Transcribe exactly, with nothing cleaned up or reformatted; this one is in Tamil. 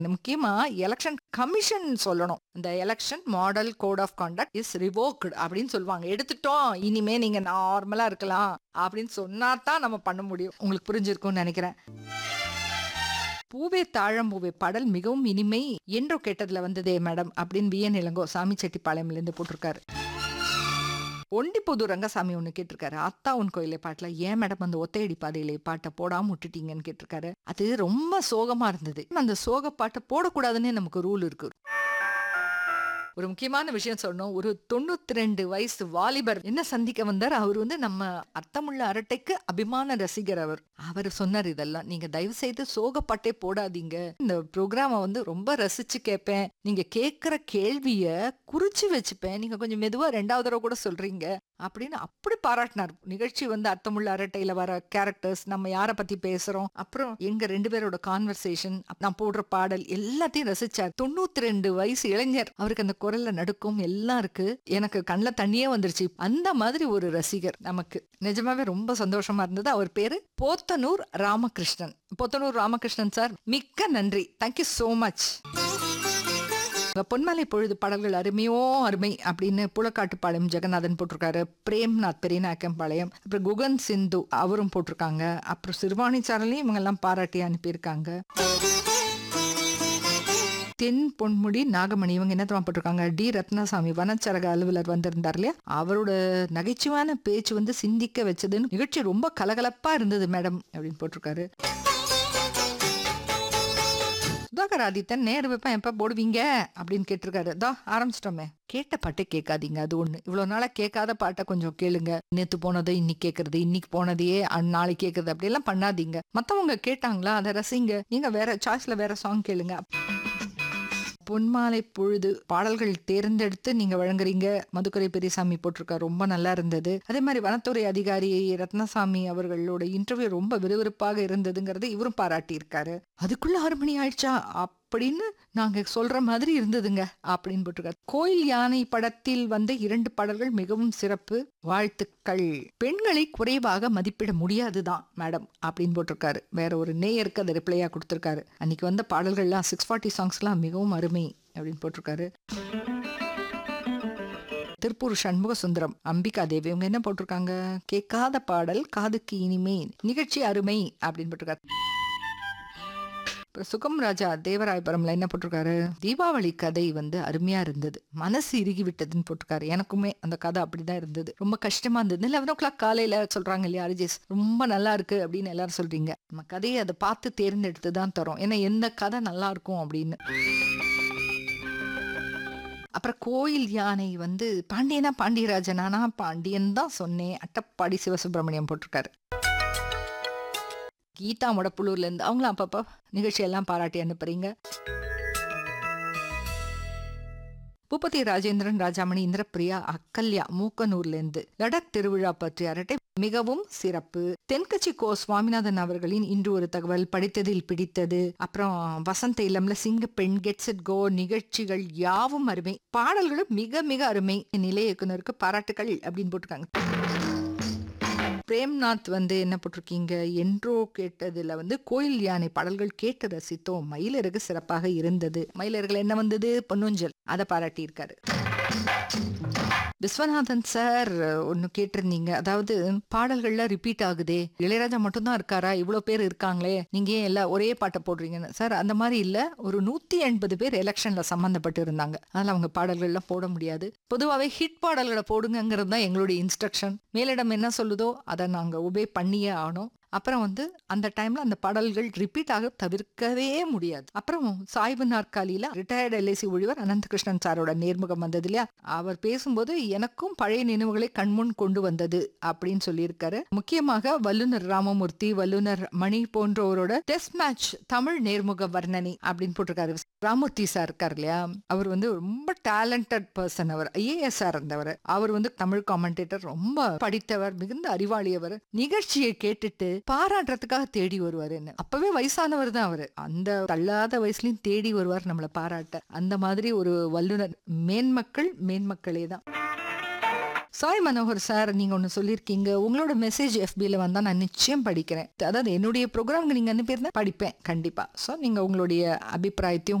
முக்கியமா எலெக்ஷன் கமிஷன் சொல்லணும். இந்த election model code of contact is revoked அப்படின்னு சொல்லுவாங்க. எடுத்துட்டோம், இனிமே நீங்க நார்மலா இருக்கலாம் அப்படின்னு சொன்னா தான் நம்ம பண்ண முடியும். உங்களுக்கு புரிஞ்சிருக்கும்னு நினைக்கிறேன். பூவே தாழம்பூவே பாடல் மிகவும் இனிமை என்றோ கேட்டதுல வந்ததே மேடம் அப்படின்னு வி என் இளங்கோ சாமிச்செட்டிப்பாளையம்ல இருந்து போட்டிருக்காரு. ஒண்டிப்புது ரங்கசாமி ஒண்ணு கேட்டிருக்காரு. அத்தா உன் கோயிலே பாட்டுல ஏன் மேடம் அந்த ஒத்தையடி பாதையிலே பாட்டை போடாம விட்டுட்டீங்கன்னு கேட்டிருக்காரு. அது ரொம்ப சோகமா இருந்தது. அந்த சோக பாட்டை போடக்கூடாதுன்னு நமக்கு ரூல் இருக்கு. ஒரு முக்கியமான விஷயம் சொல்லணும். ஒரு தொண்ணூத்தி ரெண்டு வயசு வாலிபர் என்ன சந்திக்க வந்தார். அவர் வந்து நம்ம அர்த்தமுள்ள அரட்டைக்கு அபிமான ரசிகர். அவர் அவர் சொன்னார், இதெல்லாம் நீங்க தயவு செய்து சோகப்பாட்டே போடாதீங்க, இந்த ப்ரோக்ராம வந்து ரொம்ப ரசிச்சு கேட்பேன், நீங்க கேட்கிற கேள்விய குறிச்சு வச்சுப்பேன், நீங்க கொஞ்சம் மெதுவா ரெண்டாவது தடவை கூட சொல்றீங்க அப்படின்னு அப்படி பாராட்டினார். நிகழ்ச்சி வந்து அர்த்தமுள்ள அரட்டையில வர கேரக்டர்ஸ், நம்ம யாரை பத்தி பேசுறோம், அப்புறம் எங்க ரெண்டு பேரோட கான்வர்சேஷன், நான் போடுற பாடல் எல்லாத்தையும் ரசிச்சார். தொண்ணூத்தி ரெண்டு வயசு இளைஞர், அவருக்கு அந்த குரல்ல நடுக்கும் எல்லாம் இருக்கு. எனக்கு கண்ணில் தண்ணியே வந்துருச்சு. அந்த மாதிரி ஒரு ரசிகர் நமக்கு நிஜமாவே ரொம்ப சந்தோஷமா இருந்தது. அவர் பேரு போத்தனூர் ராமகிருஷ்ணன். போத்தனூர் ராமகிருஷ்ணன் சார், மிக்க நன்றி. Thank you so much. பொன்மலை பொழுது பாடல்கள் அருமையோ அருமை அப்படின்னு புலக்காட்டுப்பாளையம் ஜெகநாதன் போட்டிருக்காரு. பிரேம்நாத் பெரியநாயக்கம்பாளையம், அப்புறம் குகன் சிந்து அவரும் போட்டிருக்காங்க. அப்புறம் சிறுவாணி சாரலையும் இவங்க எல்லாம் பாராட்டி அனுப்பியிருக்காங்க. தென் பொன்முடி நாகமணி இவங்க என்ன போட்டிருக்காங்க. டி ரத்னசாமி வனச்சரக அலுவலர் வந்திருந்தார் இல்லையா, அவரோட நகைச்சுவான பேச்சு வந்து சிந்திக்க வச்சதுன்னு, நிகழ்ச்சி ரொம்ப கலகலப்பா இருந்தது மேடம் அப்படின்னு போட்டிருக்காரு. சுதாகர் ஆதித்தன் நேரு வைப்பேன் எப்ப போடுவீங்க அப்படின்னு கேட்டிருக்காரு. தா ஆரம்பிச்சிட்டோமே. கேட்ட பாட்டை கேட்காதீங்க, அது ஒண்ணு. இவ்வளவு நாளா கேட்காத பாட்டை கொஞ்சம் கேளுங்க. நேத்து போனதை இன்னைக்கு கேட்கறது, இன்னைக்கு போனதையே நாளைக்கு கேட்கறது, அப்படி எல்லாம் பண்ணாதீங்க. மத்தவங்க கேட்டாங்களா அதை ரசிங்க, நீங்க வேற சாய்ஸ்ல வேற சாங் கேளுங்க. பொன்மாலை பொழுது பாடல்கள் தேர்ந்தெடுத்து நீங்க வழங்குறீங்க. மதுக்கரை பெரியசாமி போட்டிருக்காரு, ரொம்ப நல்லா இருந்தது. அதே மாதிரி வனத்துறை அதிகாரி ரத்னசாமி அவர்களோட இன்டர்வியூ ரொம்ப விறுவிறுப்பாக இருந்ததுங்கிறது இவரும் பாராட்டி இருக்காரு. அதுக்குள்ள ஆறு மணி ஆயிடுச்சா அப்படின்னு நாங்க சொல்ற மாதிரி இருந்ததுங்க அப்படின்னு போட்டிருக்காரு. கோயில் யானை படத்தில் வந்த இரண்டு பாடல்கள் மிகவும் சிறப்பு, வாழ்த்துக்கள். பெண்களை குறைவாக மதிப்பிட முடியாதுதான் மேடம் அப்படின்னு போட்டிருக்காரு. வேற ஒரு நேயருக்கு அதை ரிப்ளையா கொடுத்திருக்காரு. அன்னைக்கு வந்த பாடல்கள்லாம் சிக்ஸ் ஃபார்ட்டி சாங்ஸ்லாம் மிகவும் அருமை அப்படின்னு போட்டிருக்காரு. திருப்பூர் சண்முக சுந்தரம், அம்பிகா தேவி இவங்க என்ன போட்டிருக்காங்க. கேட்காத பாடல் காதுக்கு இனிமே, நிகழ்ச்சி அருமை அப்படின்னு போட்டிருக்காரு. சுகம் ராஜா தேவராயபுரம்ல என்ன போட்டிருக்காரு. தீபாவளி கதை வந்து அருமையா இருந்தது, மனசு இறுகி விட்டதுன்னு போட்டிருக்காரு. எனக்குமே அந்த கதை அப்படிதான் இருந்தது, ரொம்ப கஷ்டமா இருந்தது. லெவன் ஓ கிளாக் காலையில சொல்றாங்க இல்லையா அரிஜேஸ், ரொம்ப நல்லா இருக்கு அப்படின்னு எல்லாரும் சொல்றீங்க. நம்ம கதையை அதை பார்த்து தேர்ந்தெடுத்து தான் தரோம், ஏன்னா எந்த கதை நல்லா இருக்கும் அப்படின்னு. அப்புறம் கோயில் யானை வந்து பாண்டியனா பாண்டியராஜனா, பாண்டியன் தான் சொன்னேன். அட்டப்பாடி சிவசுப்பிரமணியம் போட்டிருக்காரு. கீதா முடப்புலூர்ல இருந்து அவங்களும் அப்பப்போ நிகழ்ச்சியெல்லாம் பாராட்டி அனுப்புறீங்க. பூபதி ராஜேந்திரன், ராஜாமணி, இந்திரபிரியா, அக்கல்யா மூக்கனூர்ல இருந்து லடாக் திருவிழா பற்றி அரட்டை மிகவும் சிறப்பு. தென்கட்சி கோ சுவாமிநாதன் அவர்களின் இன்று ஒரு தகவல், படித்ததில் பிடித்தது. அப்புறம் வசந்த இல்லம்ல சிங்க பெண், கெட்ஸ் இட் கோ நிகழ்ச்சிகள் யாவும் அருமை, பாடல்களும் மிக மிக அருமை, நிலைய இயக்குனருக்கு பாராட்டுகள் அப்படின்னு போட்டிருக்காங்க. பிரேம்நாத் வந்து என்ன போட்டிருக்கீங்க. என்றோ கேட்டதுல வந்து கோயில் யானை பாடல்கள் கேட்டு ரசித்தோம், மயிலருக்கு சிறப்பாக இருந்தது. மயிலர்கள் என்ன வந்தது, பொன்னூஞ்சல், அதை பாராட்டி இருக்காரு. விஸ்வநாதன் சார் ஒன்னு கேட்டிருந்தீங்க, அதாவது பாடல்கள்ல ரிப்பீட் ஆகுதே, இளையராஜா மட்டும்தான் இருக்காரா, இவ்வளவு பேர் இருக்காங்களே, நீங்க ஏன் எல்லாம் ஒரே பாட்டை போடுறீங்கன்னு. சார் அந்த மாதிரி இல்ல, ஒரு நூத்தி எண்பது பேர் எலெக்ஷன்ல சம்பந்தப்பட்டு இருந்தாங்க, அதனால அவங்க பாடல்கள்லாம் போட முடியாது. பொதுவாகவே ஹிட் பாடல்களை போடுங்கிறது தான் எங்களுடைய இன்ஸ்ட்ரக்ஷன். மேலிடம் என்ன சொல்லுதோ அதை நாங்க ஒபே பண்ணியே ஆகணும். அப்புறம் வந்து அந்த டைம்ல அந்த பாடல்கள் ரிப்பீட் ஆக தவிர்க்கவே முடியாது. அப்புறம் சாய்வு நாற்காலியில ரிட்டையர்டு எல்ஐசி ஊழியர் அனந்தகிருஷ்ணன் சாரோட நேர்முகம் வந்தது இல்லையா, அவர் பேசும்போது எனக்கும் பழைய நினைவுகளை கண்முன் கொண்டு வந்தது அப்படின்னு சொல்லியிருக்காரு. முக்கியமாக வல்லுநர் ராமமூர்த்தி, வல்லுநர் மணி போன்றவரோட டெஸ்ட் மேட்ச் தமிழ் நேர்முக வர்ணனை அப்படின்னு போட்டிருக்காரு. ராமூர்த்தி சார் இருக்கார் இல்லையா, அவர் வந்து ரொம்ப டேலண்டட் பர்சன். அவர் ஐஏஎஸ் இருந்தவர். அவர் வந்து தமிழ் காமெண்டேட்டர், ரொம்ப படித்தவர், மிகுந்த அறிவாளியவர். நிகழ்ச்சியை கேட்டுட்டு பாராட்டுறதுக்காக தேடி வருவாரு. அப்பவே வயசானவர் தான் அவரு, அந்த தள்ளாத வயசுலயும் தேடி வருவார் நம்மளை பாராட்ட. அந்த மாதிரி ஒரு வல்லுனர். மேன்மக்கள் மேன்மக்களே தான். சாய் மனோகர் சார், நீங்க ஒண்ணு சொல்லியிருக்கீங்க. உங்களோட மெசேஜ் எஃபில வந்தா நான் நிச்சயம் படிக்கிறேன். அதாவது என்னுடைய ப்ரோக்ராம்க்கு நீங்க அனுப்பியிருந்தா படிப்பேன் கண்டிப்பா. ஸோ நீங்க உங்களுடைய அபிப்பிராயத்தையும்